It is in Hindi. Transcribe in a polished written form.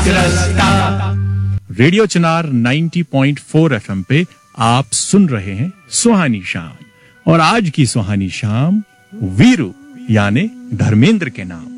रेडियो चिनार 90.4 एफएम पे आप सुन रहे हैं सुहानी शाम, और आज की सुहानी शाम वीरू यानी धर्मेंद्र के नाम।